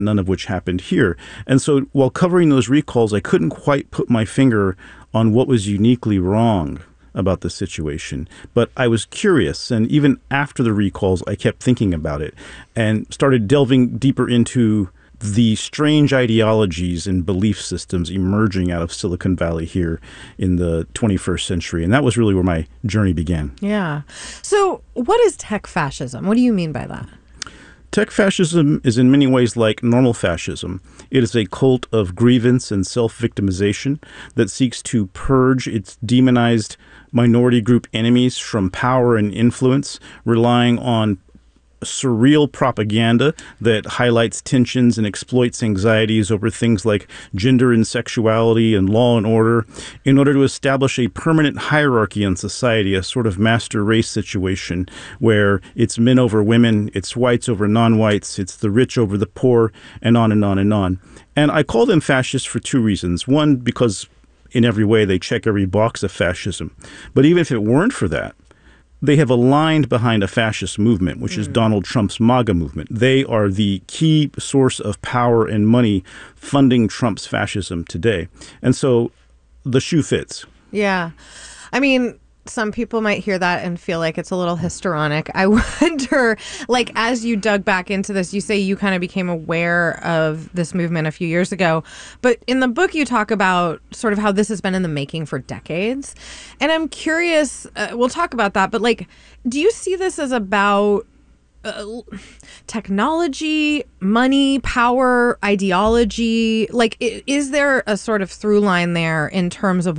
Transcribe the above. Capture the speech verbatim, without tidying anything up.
none of which happened here. And so while covering those recalls, I couldn't quite put my finger on what was uniquely wrong about the situation. But I was curious, and even after the recalls, I kept thinking about it and started delving deeper into the strange ideologies and belief systems emerging out of Silicon Valley here in the twenty-first century. And that was really where my journey began. Yeah. So what is tech fascism? What do you mean by that? Tech fascism is in many ways like normal fascism. It is a cult of grievance and self-victimization that seeks to purge its demonized minority group enemies from power and influence, relying on surreal propaganda that highlights tensions and exploits anxieties over things like gender and sexuality and law and order in order to establish a permanent hierarchy in society, a sort of master race situation where it's men over women, it's whites over non-whites, it's the rich over the poor, and on and on and on. And I call them fascists for two reasons. One, because in every way they check every box of fascism. But even if it weren't for that, they have aligned behind a fascist movement, which is Donald Trump's MAGA movement. They are the key source of power and money funding Trump's fascism today. And so the shoe fits. Yeah. I mean, some people might hear that and feel like it's a little histrionic. I wonder, like, as you dug back into this, you say you kind of became aware of this movement a few years ago. But in the book, you talk about sort of how this has been in the making for decades. And I'm curious, uh, we'll talk about that. But, like, do you see this as about Uh, technology, money, power, ideology? Like, is there a sort of through line there in terms of